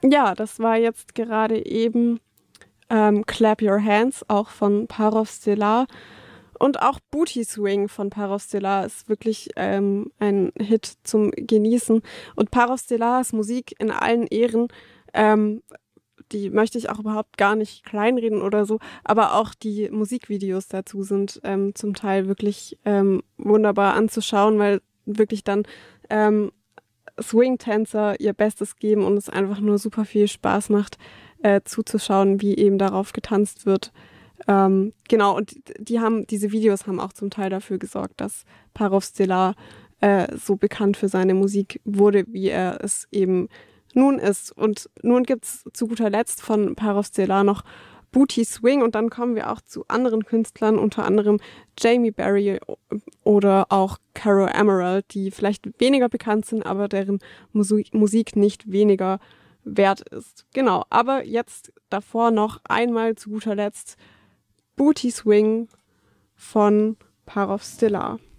Ja, das war jetzt gerade eben Clap Your Hands, auch von Parov Stelar. Und auch Booty Swing von Parov Stelar ist wirklich ein Hit zum Genießen. Und Parov Stelars Musik in allen Ehren, ähm, die möchte ich auch überhaupt gar nicht kleinreden oder so, aber auch die Musikvideos dazu sind zum Teil wirklich wunderbar anzuschauen, weil wirklich dann ähm, Swing-Tänzer ihr Bestes geben und es einfach nur super viel Spaß macht, zuzuschauen, wie eben darauf getanzt wird. Genau, und diese Videos haben auch zum Teil dafür gesorgt, dass Parov Stelar so bekannt für seine Musik wurde, wie er es eben nun ist. Und nun gibt es zu guter Letzt von Parov Stelar noch Booty Swing und dann kommen wir auch zu anderen Künstlern, unter anderem Jamie Berry oder auch Caro Emerald, die vielleicht weniger bekannt sind, aber deren Musik nicht weniger wert ist. Genau, aber jetzt davor noch einmal zu guter Letzt Booty Swing von Parov Stelar.